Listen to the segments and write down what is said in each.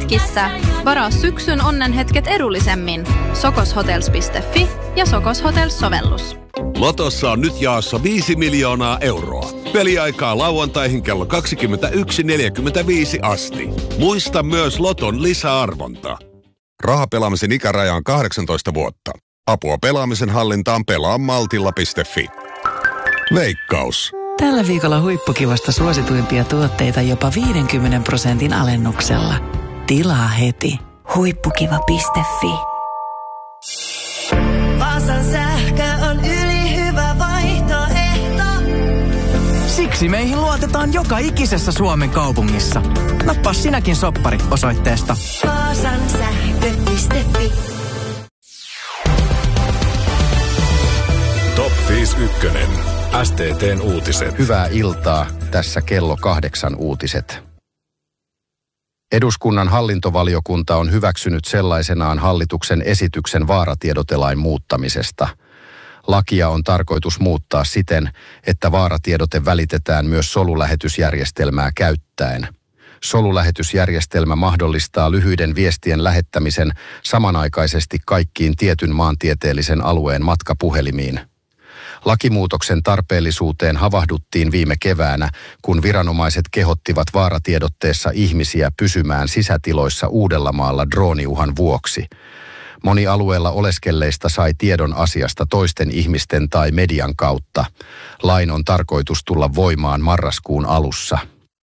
butiikissa. Varaa syksyn onnenhetket edullisemmin. sokoshotels.fi ja Sokos Hotels-sovellus. Lotossa on nyt jaossa 5 miljoonaa euroa. Peliaikaa lauantaihin kello 21.45 asti. Muista myös Loton lisäarvonta. Rahapelaamisen ikäraja on 18 vuotta. Apua pelaamisen hallintaan pelaamaltilla.fi. Veikkaus. Tällä viikolla huippukivasta suosituimpia tuotteita jopa 50% alennuksella. Tilaa heti. Huippukiva.fi. Vaasan sähkö on ylihyvä vaihtoehto. Siksi meihin luotetaan joka ikisessä Suomen kaupungissa. Nappaa sinäkin soppari osoitteesta vaasansähkö.fi. Top 51. STT:n uutiset. Hyvää iltaa. Tässä kello 8 uutiset. Eduskunnan hallintovaliokunta on hyväksynyt sellaisenaan hallituksen esityksen vaaratiedotelain muuttamisesta. Lakia on tarkoitus muuttaa siten, että vaaratiedote välitetään myös solulähetysjärjestelmää käyttäen. Solulähetysjärjestelmä mahdollistaa lyhyiden viestien lähettämisen samanaikaisesti kaikkiin tietyn maantieteellisen alueen matkapuhelimiin. Lakimuutoksen tarpeellisuuteen havahduttiin viime keväänä, kun viranomaiset kehottivat vaaratiedotteessa ihmisiä pysymään sisätiloissa Uudellamaalla drooniuhan vuoksi. Moni alueella oleskelleista sai tiedon asiasta toisten ihmisten tai median kautta. Lain on tarkoitus tulla voimaan marraskuun alussa.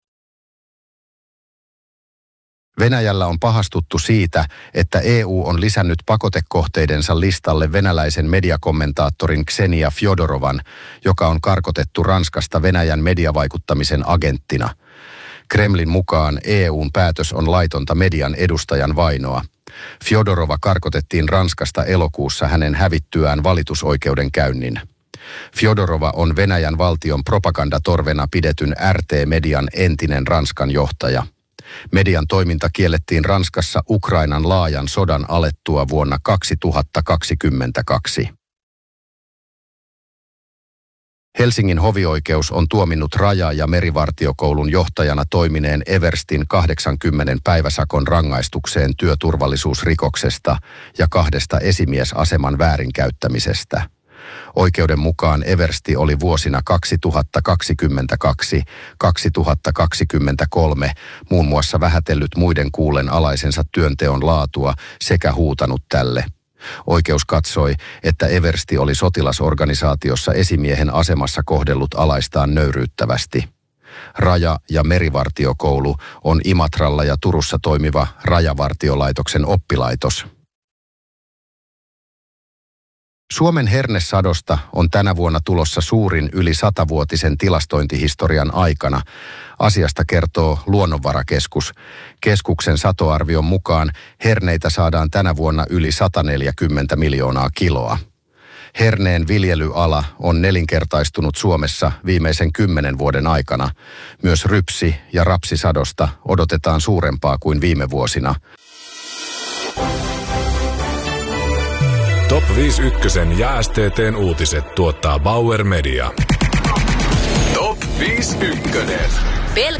Venäjällä on pahastuttu siitä, että EU on lisännyt pakotekohteidensa listalle venäläisen mediakommentaattorin Ksenia Fjodorovan, joka on karkotettu Ranskasta Venäjän mediavaikuttamisen agenttina. Kremlin mukaan EUn päätös on laitonta median edustajan vainoa. Fjodorova karkotettiin Ranskasta elokuussa hänen hävittyään valitusoikeudenkäynnin. Fjodorova on Venäjän valtion propagandatorvena pidetyn RT-median entinen Ranskan johtaja. Median toiminta kiellettiin Ranskassa Ukrainan laajan sodan alettua vuonna 2022. Helsingin hovioikeus on tuominnut Raja- ja merivartiokoulun johtajana toimineen Everstin 80 päiväsakon rangaistukseen työturvallisuusrikoksesta ja 2 esimiesaseman väärinkäyttämisestä. Oikeuden mukaan Eversti oli vuosina 2022-2023 muun muassa vähätellyt muiden kuullen alaisensa työnteon laatua sekä huutanut tälle. Oikeus katsoi, että Eversti oli sotilasorganisaatiossa esimiehen asemassa kohdellut alaistaan nöyryyttävästi. Raja- ja merivartiokoulu on Imatralla ja Turussa toimiva Rajavartiolaitoksen oppilaitos. Suomen hernesadosta on tänä vuonna tulossa suurin yli 100-vuotisen tilastointihistorian aikana. Asiasta kertoo Luonnonvarakeskus. Keskuksen satoarvion mukaan herneitä saadaan tänä vuonna yli 140 miljoonaa kiloa. Herneen viljelyala on nelinkertaistunut Suomessa viimeisen 10 vuoden aikana. Myös rypsi- ja rapsisadosta odotetaan suurempaa kuin viime vuosina. Top 51 ja STT:n uutiset tuottaa Bauer Media. Top 51.